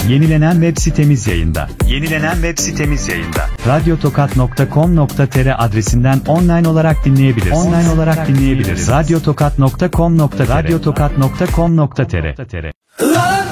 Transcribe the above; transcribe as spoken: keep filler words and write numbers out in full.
Yenilenen web sitemiz yayında. Yenilenen web sitemiz yayında. radyotokat nokta com nokta tr adresinden online olarak dinleyebilirsiniz. Online olarak dinleyebiliriz. radyotokat nokta com nokta tr radyotokat nokta com nokta tr